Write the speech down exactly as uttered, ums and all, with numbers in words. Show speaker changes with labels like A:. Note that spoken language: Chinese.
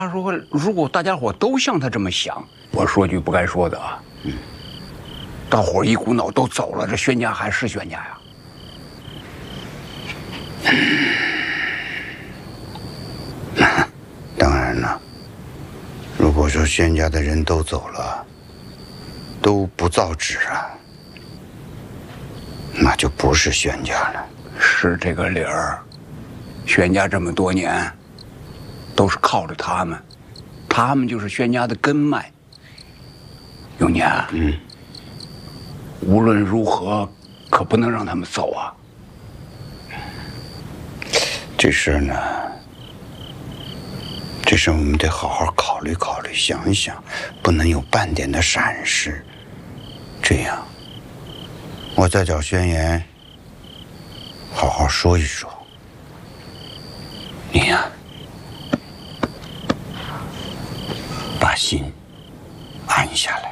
A: 他说，如果大家伙都像他这么想，我说句不该说的啊，嗯，大伙一股脑都走了，这宣家还是宣家呀？
B: 当然了，如果说宣家的人都走了，都不造纸啊，那就不是宣家了。
A: 是这个理儿。宣家这么多年，都是靠着他们，他们就是宣家的根脉。永年，
B: 嗯，
A: 无论如何，可不能让他们走啊。
B: 这事呢，这事我们得好好考虑考虑，想一想，不能有半点的闪失。这样，我再找宣言，好好说一说。你呀，把心安下来。